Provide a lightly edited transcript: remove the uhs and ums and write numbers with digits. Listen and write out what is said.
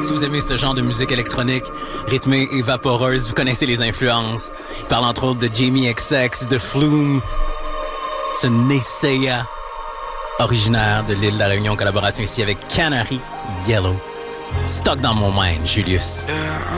Si vous aimez ce genre de musique électronique, rythmée et vaporeuse, vous connaissez les influences. Il parle entre autres de Jamie XX, de Flume, ce Naysaya, originaire de l'île de la Réunion, collaboration ici avec Canary Yellow. Stock dans mon mind, Julius.